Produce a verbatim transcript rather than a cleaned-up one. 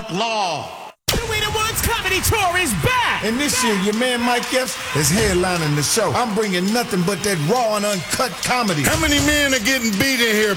Mark Law. The We the Ones Comedy Tour is back! And this year, your man Mike Epps is headlining the show. I'm bringing nothing but that raw and uncut comedy. How many men are getting beat in here,